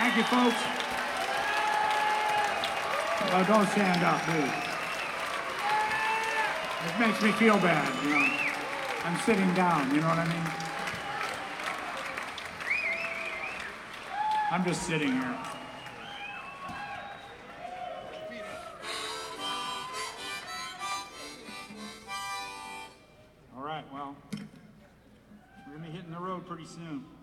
Thank you, folks. Oh, don't stand up, please. It makes me feel bad, you know. I'm sitting down, you know what I mean? I'm just sitting here. All right, well, we're gonna be hitting the road pretty soon.